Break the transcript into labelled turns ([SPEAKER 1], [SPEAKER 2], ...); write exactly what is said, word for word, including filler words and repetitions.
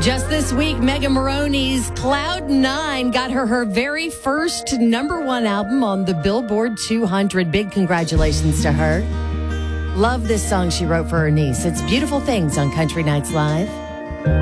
[SPEAKER 1] Just this week, Megan Maroney's Cloud Nine got her her very first number one album on the Billboard two hundred. Big congratulations to her. Love this song she wrote for her niece. It's Beautiful Things on Country Nights Live.